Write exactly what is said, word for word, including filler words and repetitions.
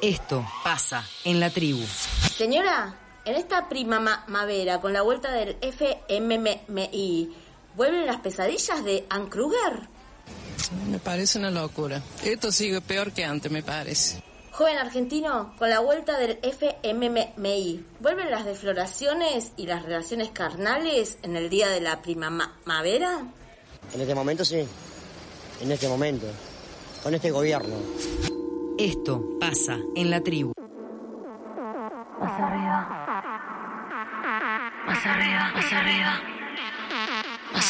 Esto pasa en la tribu. Señora, en esta primavera, con la vuelta del F M M I, ¿vuelven las pesadillas de Ann Kruger? Me parece una locura. Esto sigue peor que antes, me parece. Joven argentino, con la vuelta del F M M I, ¿vuelven las defloraciones y las relaciones carnales en el día de la primavera? En este momento sí. En este momento. Con este gobierno. Esto pasa en la tribu. Más arriba. Más arriba, más arriba.